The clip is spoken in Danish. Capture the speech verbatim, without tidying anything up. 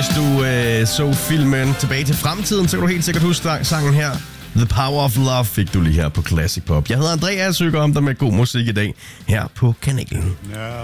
hvis du øh, så filmen Tilbage til fremtiden, så kan du helt sikkert huske sangen her. The Power of Love fik du lige her på Classic Pop. Jeg hedder Andreas, og søger om dig med god musik i dag her på kanalen.